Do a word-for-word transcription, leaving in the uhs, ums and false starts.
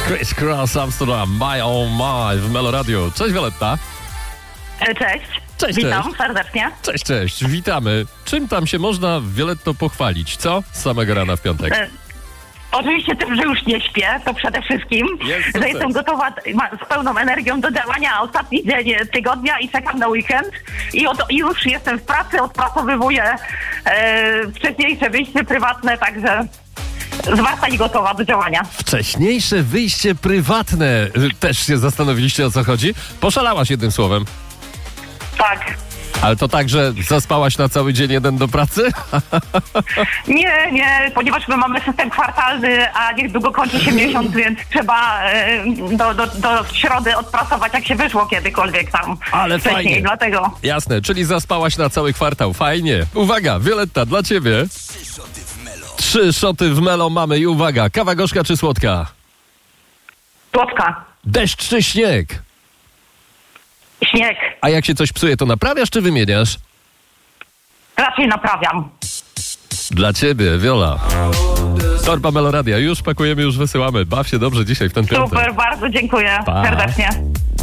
Chris Cross Amsterdam, My Oh My w Melo Radio. Cześć Violetta. Cześć. Cześć, Witam cześć. serdecznie. Cześć, cześć, witamy. Czym tam się można, Violetto, pochwalić, co? Z samego rana w piątek. E, oczywiście tym, że już nie śpię, to przede wszystkim, Jest że sukces. jestem gotowa ma, z pełną energią do działania ostatni dzień tygodnia i czekam na weekend. I, oto, i już jestem w pracy, odpracowywuję e, wcześniejsze wyjście prywatne, także zwarta i gotowa do działania. Wcześniejsze wyjście prywatne. Też się zastanowiliście, o co chodzi? Poszalałaś jednym słowem. Tak. Ale to tak, że zaspałaś na cały dzień jeden do pracy? Nie, nie, ponieważ my mamy system kwartalny, a niedługo kończy się miesiąc, więc trzeba e, do, do, do środy odpracować, jak się wyszło kiedykolwiek tam. Ale wcześniej, fajnie. dlatego. Jasne, czyli zaspałaś na cały kwartał. Fajnie. Uwaga, Violetta, dla ciebie. Trzy szoty w Melo mamy i uwaga, kawa gorzka czy słodka? Słodka, Deszcz czy śnieg? śnieg, A jak się coś psuje, to naprawiasz czy wymieniasz? raczej naprawiam. Dla ciebie, Viola. Torba Meloradia. Już pakujemy, już wysyłamy. Baw się dobrze dzisiaj w ten piątek. Super, bardzo dziękuję Pa. serdecznie.